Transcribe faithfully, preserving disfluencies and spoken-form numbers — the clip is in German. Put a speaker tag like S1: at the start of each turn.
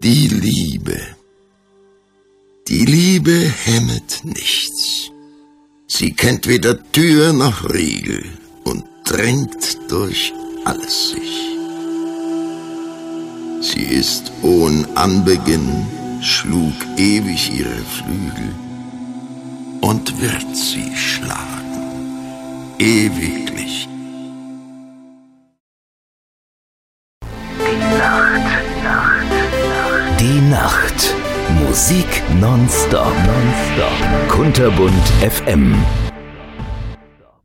S1: Die Liebe. Die Liebe hemmet nichts. Sie kennt weder Tür noch Riegel und drängt durch alles sich. Sie ist ohn Anbeginn, schlug ewig ihre Flügel und wird sie schlagen, ewiglich.
S2: Die Nacht, Nacht, Nacht. Die Nacht. Musik nonstop, nonstop. Kunterbunt F M.